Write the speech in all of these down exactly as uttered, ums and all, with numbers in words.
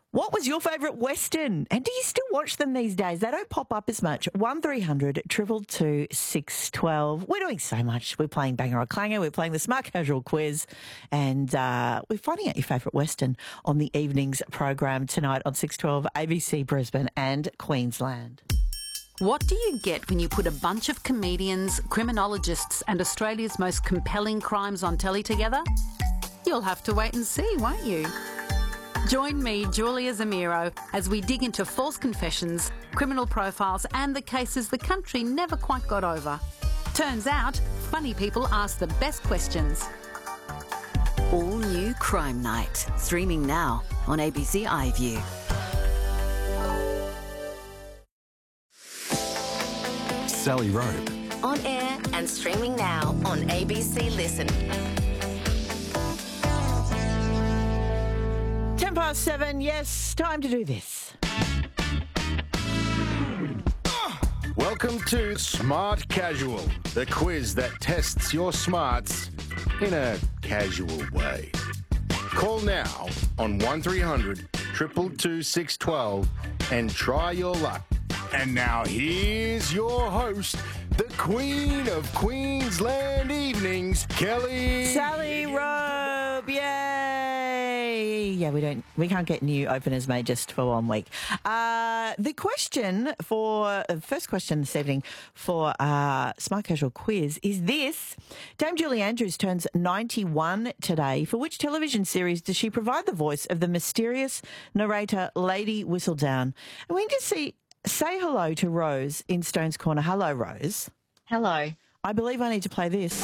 What was your favourite Western? And do you still watch them these days? They don't pop up as much. one three hundred two two two six one two. We're doing so much. We're playing Banger or Clanger. We're playing the Smart Casual quiz. And uh, we're finding out your favourite Western on the evenings program tonight on six twelve A B C Brisbane and Queensland. What do you get when you put a bunch of comedians, criminologists and Australia's most compelling crimes on telly together? You'll have to wait and see, won't you? Join me, Julia Zamiro, as we dig into false confessions, criminal profiles and the cases the country never quite got over. Turns out, funny people ask the best questions. All new Crime Night, streaming now on A B C iView. Sally Rope. On air and streaming now on A B C Listen. Ten past seven, yes, time to do this. Welcome to Smart Casual, the quiz that tests your smarts in a casual way. Call now on one three hundred two two two six one two and try your luck. And now here's your host, the Queen of Queensland Evenings, Kelly. Sally Rope, yay! Yeah, we don't, we can't get new openers made just for one week. Uh, the question for, the uh, first question this evening for uh, Smart Casual Quiz is this. Dame Julie Andrews turns ninety-one today. For which television series does she provide the voice of the mysterious narrator Lady Whistledown? And we need to see, say hello to Rose in Stone's Corner. Hello, Rose. Hello. I believe I need to play this.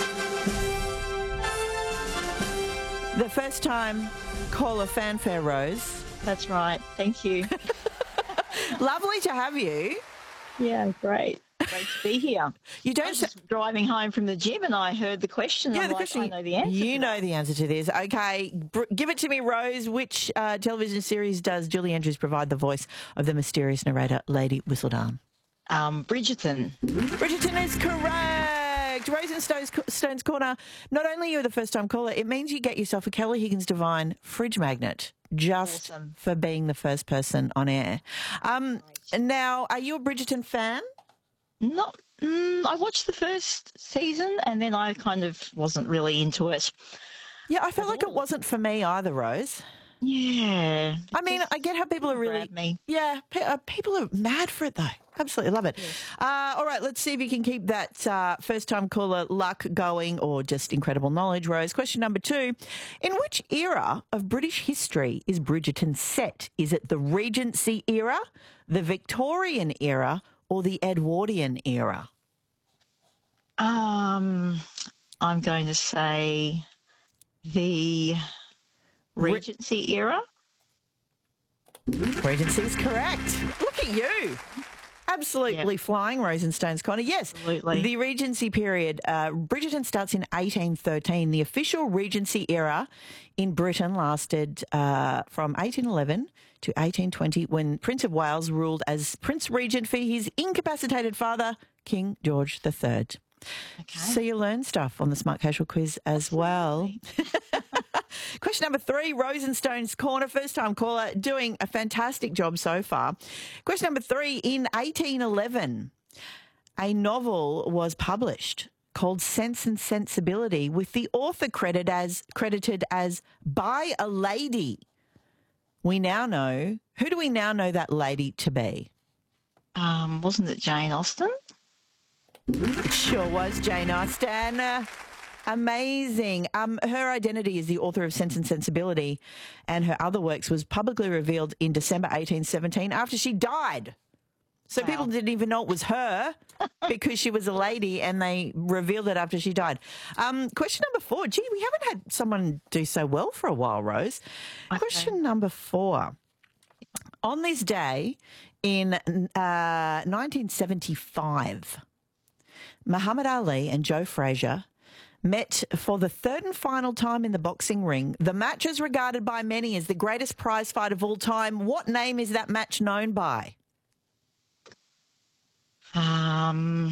The first time caller fanfare, Rose. That's right. Thank you. Lovely to have you. Yeah, great. Great to be here. You don't I was just driving home from the gym and I heard the question. Yeah, I'm the like, question. I know the answer. You to know that. the answer to this. Okay, br- give it to me, Rose. Which uh, television series does Julie Andrews provide the voice of the mysterious narrator Lady Whistledown? Um, Bridgerton. Bridgerton is correct. Rose in Stone's, Stone's Corner. Not only you're the first time caller, it means you get yourself a Kelly Higgins Divine fridge magnet just Awesome. for being the first person on air. Um, now, are you a Bridgerton fan? Not. Mm, I watched the first season and then I kind of wasn't really into it. Yeah, I felt like it wasn't for me either, Rose. Yeah. I mean, I get how people are really... Grab me. Yeah, pe- uh, people are mad for it, though. Absolutely love it. Uh, all right, let's see if you can keep that uh, first-time caller luck going or just incredible knowledge, Rose. Question number two. In which era of British history is Bridgerton set? Is it the Regency era, the Victorian era, or the Edwardian era? Um, I'm going to say the Regency era. Regency is correct. Look at you. Absolutely Yep. flying, Rose in Stone's Corner. Yes, Absolutely. the Regency period. Uh, Bridgerton starts in eighteen thirteen. The official Regency era in Britain lasted uh, from eighteen eleven to eighteen twenty, when Prince of Wales ruled as Prince Regent for his incapacitated father, King George the Third. Okay. So you learn stuff on the Smart Casual Quiz as well. Question number three, Rose in Stone's Corner, first-time caller, doing a fantastic job so far. Question number three, in eighteen eleven, a novel was published called Sense and Sensibility with the author credited as, credited as By a Lady. We now know, who do we now know that lady to be? Um, wasn't it Jane Austen? It sure was Jane Austen. Uh, Amazing. Um, her identity as the author of Sense and Sensibility and her other works was publicly revealed in December eighteen seventeen after she died. So Wow. people didn't even know it was her because she was a lady, and they revealed it after she died. Um, question number four. Gee, we haven't had someone do so well for a while, Rose. Okay. Question number four. On this day in uh, nineteen seventy-five, Muhammad Ali and Joe Frazier met for the third and final time in the boxing ring. The match is regarded by many as the greatest prize fight of all time. What name is that match known by? Um,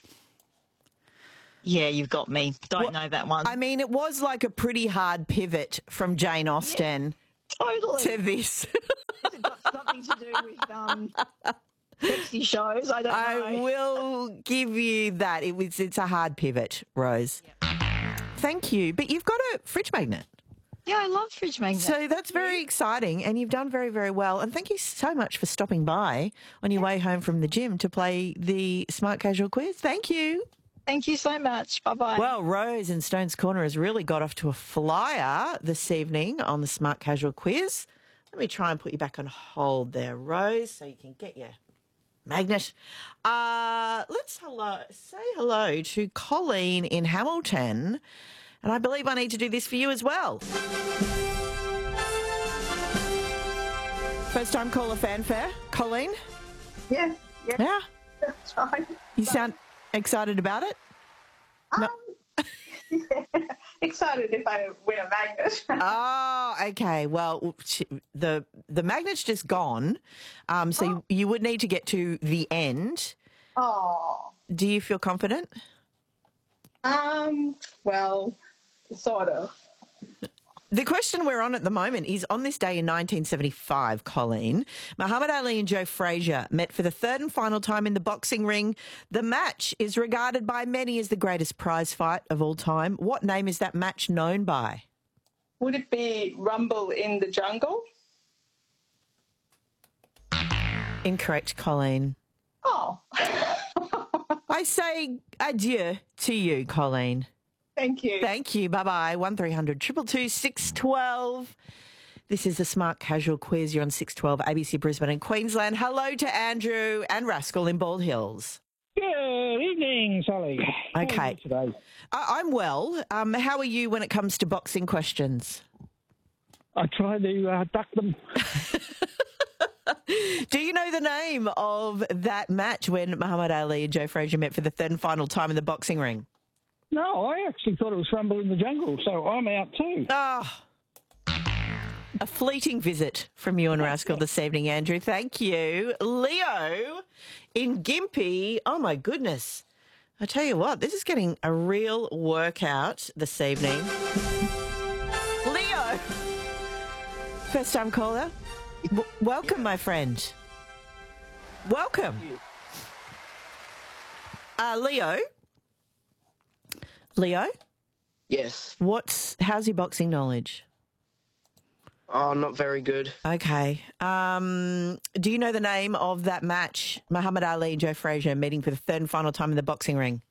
yeah, you've got me. Don't Well, know that one. I mean, it was like a pretty hard pivot from Jane Austen totally. to this. Is it something to do with um, sexy shows. I don't I know. will give you that. It was. It's a hard pivot, Rose. Thank you. But you've got a fridge magnet. Yeah, I love fridge magnets. So that's very exciting, and you've done very, very well. And thank you so much for stopping by on your way home from the gym to play the Smart Casual quiz. Thank you. Thank you so much. Bye-bye. Well, Rose in Stone's Corner has really got off to a flyer this evening on the Smart Casual quiz. Let me try and put you back on hold there, Rose, so you can get your magnet. Uh, let's hello, say hello to Colleen in Hamilton. And I believe I need to do this for you as well. First time caller fanfare. Colleen? Yeah, yeah, Yeah? that's right. You sound excited about it? Um, yeah. Excited if I win a magnet. Oh, okay. Well, the the magnet's just gone, um, so you, you would need to get to the end. Oh, Do you feel confident? um, well, sort of. The question we're on at the moment is, on this day in nineteen seventy-five, Colleen, Muhammad Ali and Joe Frazier met for the third and final time in the boxing ring. The match is regarded by many as the greatest prize fight of all time. What name is that match known by? Would it be Rumble in the Jungle? Incorrect, Colleen. Oh, I say adieu to you, Colleen. thank you. Thank you. Bye-bye. one three hundred two two two six one two. This is the Smart Casual Quiz. You're on six twelve A B C Brisbane and Queensland. Hello to Andrew and Rascal in Bald Hills. Good evening, Sally. How are you Okay. today? I- I'm well. Um, how are you when it comes to boxing questions? I try to uh, duck them. Do you know the name of that match when Muhammad Ali and Joe Frazier met for the third and final time in the boxing ring? No, I actually thought it was Rumble in the Jungle, so I'm out too. Oh, a fleeting visit from you and Rascal this evening, Andrew. Thank you. Leo in Gympie. Oh, my goodness. I tell you what, this is getting a real workout this evening. Leo, first time caller. W- welcome, my friend. Welcome. Uh, Leo. Leo, Yes. what's how's your boxing knowledge? Oh, not very good. Okay. Um, do you know the name of that match, Muhammad Ali and Joe Frazier meeting for the third and final time in the boxing ring?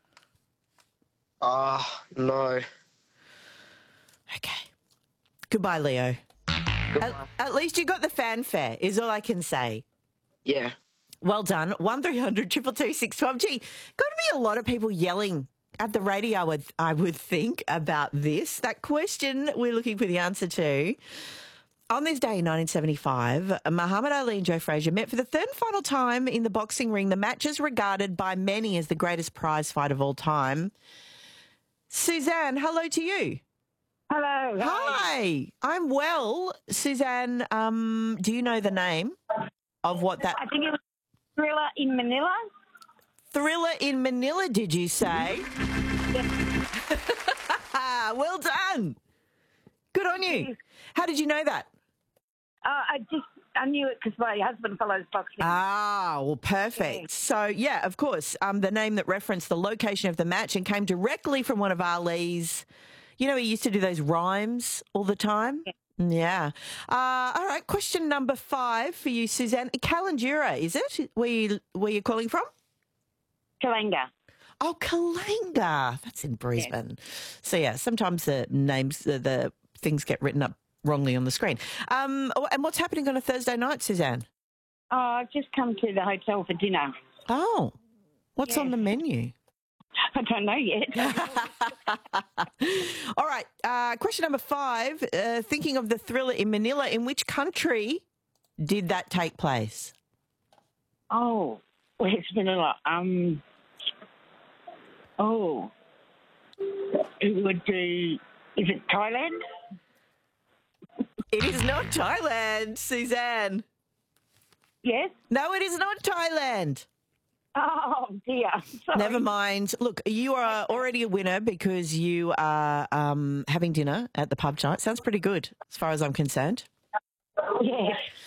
Ah, no. Okay. Goodbye, Leo. At, at least you got the fanfare, is all I can say. Yeah. Well done. one three hundred two two two six one two. Gee, got to be a lot of people yelling at the radio, I would, I would think, about this. That question we're looking for the answer to. On this day in nineteen seventy-five, Muhammad Ali and Joe Frazier met for the third and final time in the boxing ring. The match is regarded by many as the greatest prize fight of all time. Suzanne, hello to you. Hello. Hi. I'm well. Suzanne, um, do you know the name of what that... I think it was Thriller in Manila. Thriller in Manila, did you say? Well done. Good on you. How did you know that? Uh, I just, I knew it because my husband follows boxing. Ah, well, perfect. So, yeah, of course, um, the name that referenced the location of the match and came directly from one of Ali's. You know, he used to do those rhymes all the time. Yeah. yeah. Uh, all right, question number five for you, Suzanne. Kalandura, is it? Where you, where you calling from? Kalanga. Oh, Kalanga. That's in Brisbane. Yeah. So, yeah, sometimes the names, the, the things get written up wrongly on the screen. Um, and what's happening on a Thursday night, Suzanne? Oh, I've just come to the hotel for dinner. Oh, what's Yeah. on the menu? I don't know yet. All right. Uh, question number five. Uh, thinking of the Thriller in Manila, in which country did that take place? Oh, where's Manila? Um, oh, it would be, is it Thailand? It is not Thailand, Suzanne. Yes? No, it is not Thailand. Oh, dear. Sorry. Never mind. Look, you are already a winner because you are um, having dinner at the pub tonight. Sounds pretty good as far as I'm concerned. Yes.